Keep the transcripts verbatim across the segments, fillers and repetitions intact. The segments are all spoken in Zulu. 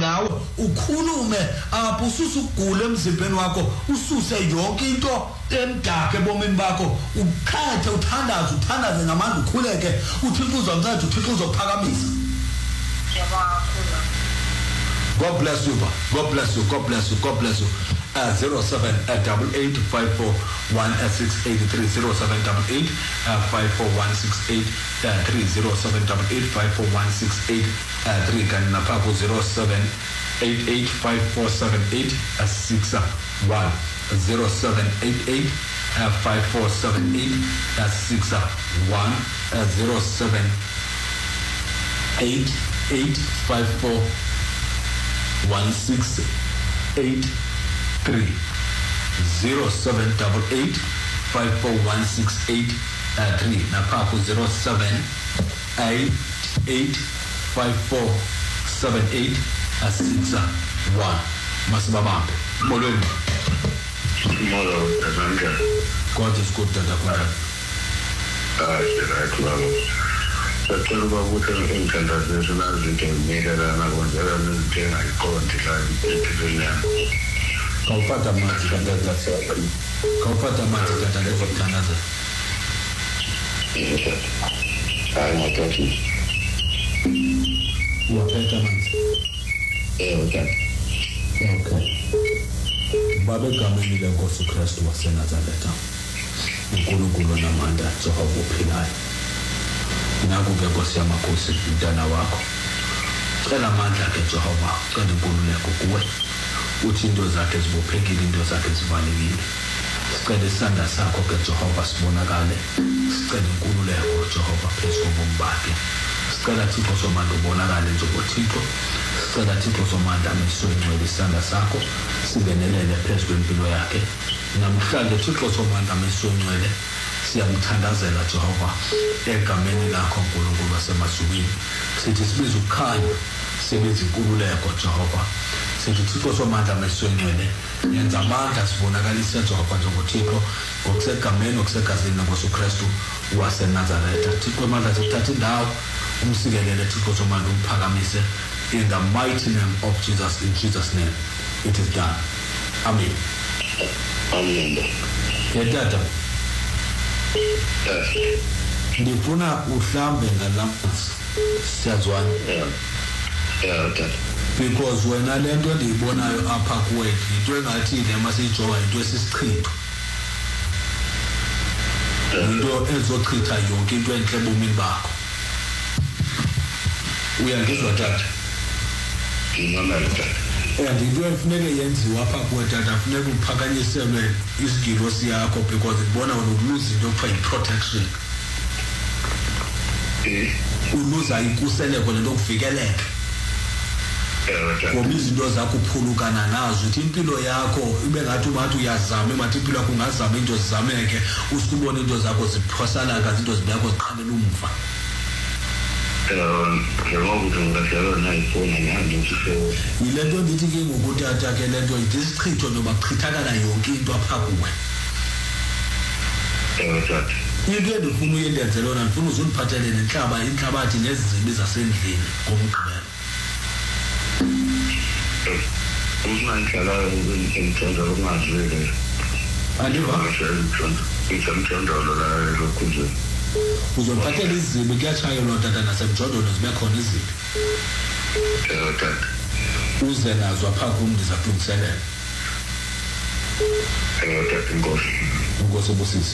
ngawe ukhulume apho ususugula emzimbeni wakho ususe yonke into emdaka ebomini bakho ukhethe uthandaze uthandaze ngamandla ukhuleke uThixo uzonceda uThixo uzophakamisa. God bless you, God bless you, God bless you, God bless you. Uh, zero seven eight eight five four one six eight three zero seven eight eight five four one six eight three zero seven eight eight five four one six eight three can napako zero seven eight eight five four seven eight six one zero seven eight eight five four seven eight six one zero seven eight eight five four one six eight three zero seven eight eight five four one six eight three napako zero seven eight eight five four seven eight six one masibabambe molweni. Tomorrow, Azanga. God is good, Dada Kwara. Ah, right, well. So, tell about what I'm in conversation as you can make it, and I want to have a thing I call it like Kaupata mati Dada Sapa. Kaupata mati Dada Canada. Yes, I'm not talking. You are better man. Yeah, okay. Okay. Babe gameni lenkosi Kristu waseNazaretha uNkulunkulu namandla Jehova uphilayo naku ke Nkosi yamakhosi umntana wakho cela amandla ke Jehova cela inkululeko kuwe uthi into zakhe zibophekile into zakhe zivalekile sicela isandla sakho ke Jehova sibonakale sicela inkululeko Jehova phezu kobomi bakhe sicela Thixo somandla ubonakale njengoThixo sicela Thixo somandla mesongcwele isandla sakho sibenelele phezu kwempilo yakhe namhlanje Thixo somandla mesongcwele siyamthandazela Jehova egameni lakho uNkulunkulu wasemazulwini sithi sibiza ukukhanya sibiza inkululeko Jehova sithi Thixo somandla mesongcwele yenza amandla sibonakalise Jehova njengoThixo ngokusegameni okusegazini lenkosi uKristu waseNazaretha Thixo amandla sithatha indawo umsikelele Thixo somandla umphakamise in the mighty name of Jesus, in Jesus' name, it is done. Amen. Amen. Yedata. Yes. Ndifuna uhlambe ngalamanzi. Siyazwana. Yeah. Yeah, okay. Because wena lento ndiyibonayo apha kuwe into engathi le masijonga into esisichitho. Into ezochitha yonke into enhle ebomini bakho. Uyangizwa tata? And into efuneke yenziwa apha kuwe tata funeka uphakanyiselwe isigilo siyakho because ibona ulose into ekuthiwa yi-protection. Uluza inkuseleko lento kuvikeleka. Ngoba izinto zakho uphulukana nazo uthi impilo yakho ibe ngathi umathi uyazama emathi impilo yakho ungazama into zizameke usibone into zakho ziphosalaka izinto zibekho ziqhalela umva. Yile nto ndithi ke ngokuthatha ke le nto isichitho noba kuchithakala yonke into apha kuwe. Into endifuna uyendenze lona ndifuna uzundiphathele nenhlaba inhlabathi nezizibi zasendlini ngomgqibelo. Usinanhlala ngithanda ukungazwile. Andiva? Ngithanda la lokuzwe. Uzophathela izibi kuyatshaya lo tata nasemjondolo zibe khona izibi. Yeah, tata. Uze nazo apha kum ndizakulungiselela. Yeah, tata inkosi. Inkosi busisi.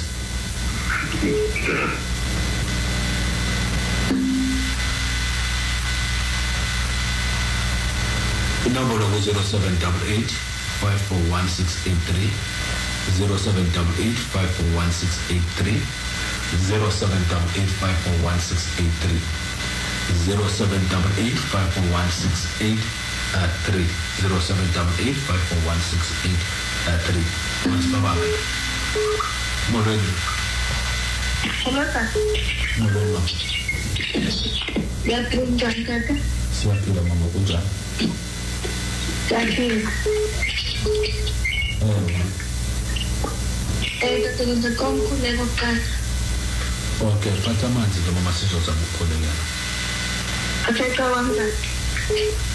Number of zero seven eight eight five four one six eight three zero seven eight eight five four one six eight three zero seven eight five four one six eight three zero seven eight five four one six eight three zero seven eight five four one six eight three. Mas baba. Moreni. Hello sir. Moreni. Ya tunja kaka. Siapila mama kunja. Jadi. Oh. Eh, tatu nza konku lego ka. Okay, pata manzi kama masizo za mkono yana. Acha kawanza.